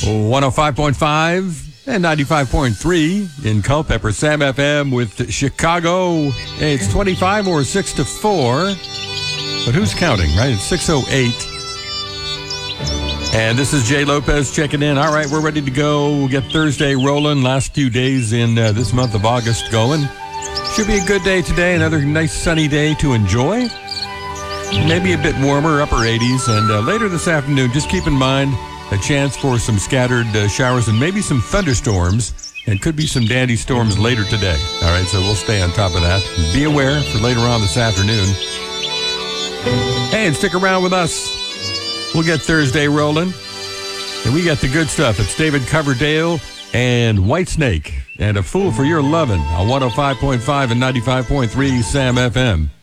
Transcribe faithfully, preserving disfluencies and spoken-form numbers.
one oh five point five and ninety-five point three in Culpeper. Sam F M with Chicago. Hey, it's twenty-five or six to four. But who's counting, right? It's six oh eight. And this is Jay Lopez checking in. All right, we're ready to go. We'll get Thursday rolling. Last few days in uh, this month of August going. Should be a good day today. Another nice sunny day to enjoy. Maybe a bit warmer, upper eighties. And uh, later this afternoon, just keep in mind a chance for some scattered uh, showers and maybe some thunderstorms. And could be some dandy storms later today. All right, so we'll stay on top of that. Be aware for later on this afternoon. Hey, and stick around with us. We'll get Thursday rolling. And we got the good stuff. It's David Coverdale and Whitesnake and A Fool for Your Lovin' on one oh five point five and ninety-five point three Sam F M.